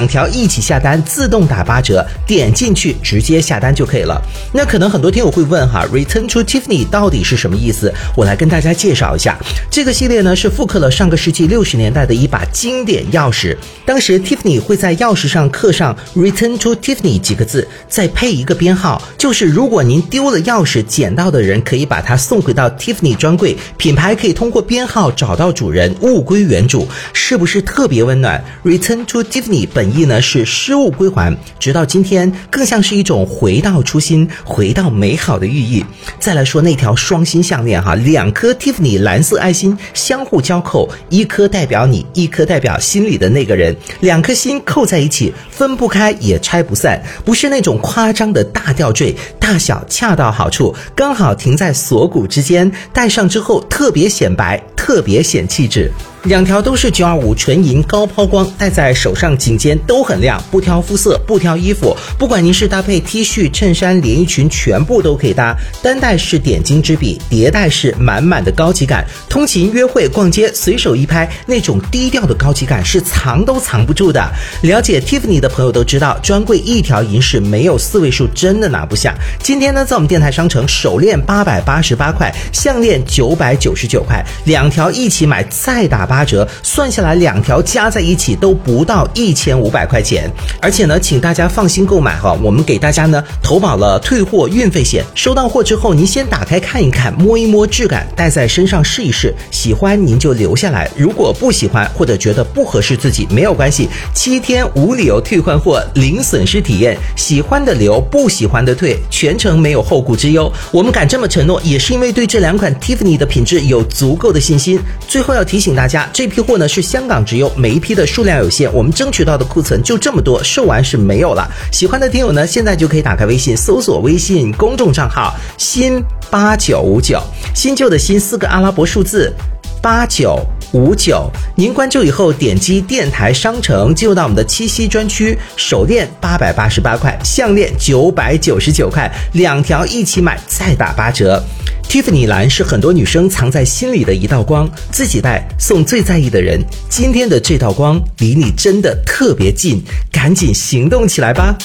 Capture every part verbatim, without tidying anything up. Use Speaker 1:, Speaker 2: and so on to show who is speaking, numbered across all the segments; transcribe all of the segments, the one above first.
Speaker 1: 两条一起下单，自动打八折，点进去直接下单就可以了。那可能很多听友会问哈 Return to Tiffany 到底是什么意思？我来跟大家介绍一下。这个系列呢是复刻了上个世纪六十年代的一把经典钥匙，当时 Tiffany 会在钥匙上刻上 Return to Tiffany 几个字，再配一个编号，就是如果您丢了钥匙，捡到的人可以把它送回到 Tiffany 专柜，品牌可以通过编号找到主人，物归原主，是不是特别温暖？ Return to Tiffany 本意呢是失物归还，直到今天更像是一种回到初心，回到美好的寓意。再来说那条双心项链哈，两颗 Tiffany 蓝色爱心相互交扣，一颗代表你，一颗代表心里的那个人，两颗心扣在一起，分不开也拆不散，不是那种夸张的大吊坠，大小恰到好处，刚好停在锁骨之间，戴上之后特别显白，特别显气质。两条都是九二五纯银高抛光，戴在手上颈肩都很亮，不挑肤色，不挑衣服，不管您是搭配 T 恤、衬衫、连衣裙，全部都可以搭。单戴是点睛之笔，叠戴是满满的高级感。通勤、约会、逛街，随手一拍，那种低调的高级感是藏都藏不住的。了解 Tiffany 的朋友都知道，专柜一条银饰没有四位数真的拿不下。今天呢，在我们电台商城，手链八百八十八块，项链九百九十九块，两条一起买再打八折，算下来两条加在一起都不到一千五百块钱。而且呢，请大家放心购买哈，我们给大家呢投保了退货运费险。收到货之后，您先打开看一看，摸一摸质感，戴在身上试一试，喜欢您就留下来，如果不喜欢或者觉得不合适自己，没有关系，七天无理由退换货，零损失体验，喜欢的留，不喜欢的退，全程没有后顾之忧。我们敢这么承诺，也是因为对这两款 Tiffany 的品质有足够的信心。最后要提醒大家，这批货呢是香港直邮，每一批的数量有限，我们争取到的库存就这么多，售完是没有了。喜欢的听友呢，现在就可以打开微信，搜索微信公众账号新八九五九，新旧的新四个阿拉伯数字八九五九，您关注以后点击电台商城，进入到我们的七夕专区，手链八百八十八块，项链九百九十九块，两条一起买再打八折。Tiffany 蓝是很多女生藏在心里的一道光，自己戴送最在意的人。今天的这道光离你真的特别近，赶紧行动起来吧。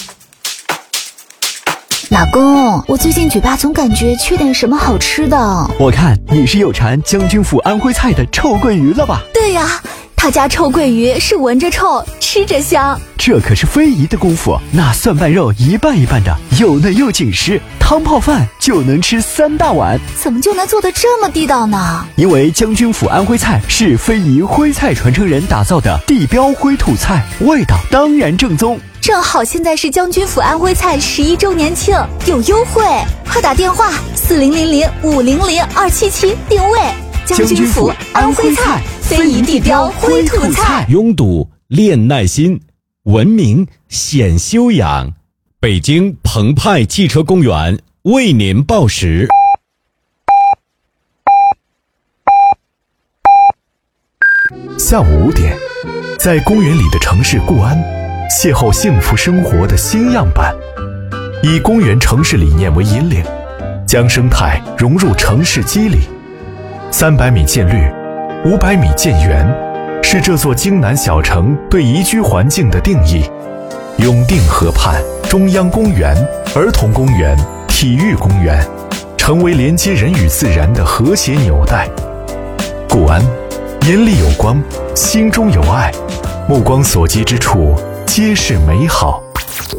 Speaker 2: 老公，我最近嘴巴总感觉缺点什么好吃的。
Speaker 3: 我看你是有馋将军府安徽菜的臭鳜鱼了吧？
Speaker 2: 对呀，他家臭鳜鱼是闻着臭，吃着香。
Speaker 3: 这可是非遗的功夫，那蒜瓣肉一半一半的，又嫩又紧实，汤泡饭就能吃三大碗。
Speaker 2: 怎么就能做得这么地道呢？
Speaker 3: 因为将军府安徽菜是非遗徽菜传承人打造的地标徽土菜，味道当然正宗。
Speaker 2: 正好现在是将军府安徽菜十一周年庆，有优惠，快打电话四零零零五零零二七七定位。
Speaker 3: 将军府安徽菜，
Speaker 2: 非遗地标徽土菜。
Speaker 4: 拥堵练耐心，文明显修养。北京澎湃汽车公园为您报时。
Speaker 5: 下午五点，在公园里的城市固安，邂逅幸福生活的新样板。以公园城市理念为引领，将生态融入城市肌理。三百米建绿，五百米建园，是这座京南小城对宜居环境的定义。永定河畔，中央公园、儿童公园、体育公园，成为连接人与自然的和谐纽带。固安，眼里有光，心中有爱，目光所及之处皆是美好。